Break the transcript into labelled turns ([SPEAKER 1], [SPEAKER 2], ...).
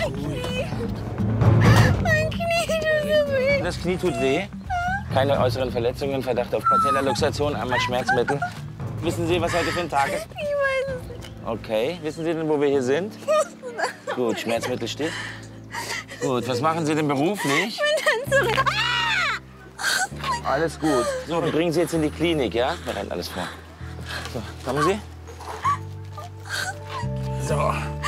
[SPEAKER 1] Mein Knie tut so weh.
[SPEAKER 2] Das Knie tut weh. Keine äußeren Verletzungen, Verdacht auf Patellaluxation, einmal Schmerzmittel. Wissen Sie, was heute für ein Tag ist?
[SPEAKER 1] Ich weiß es nicht.
[SPEAKER 2] Okay. Wissen Sie denn, wo wir hier sind? Gut, Schmerzmittel steht. Gut, was machen Sie denn beruflich? Alles gut. So, wir bringen Sie jetzt in die Klinik, ja? Wir rennen alles vor. So, kommen Sie. So.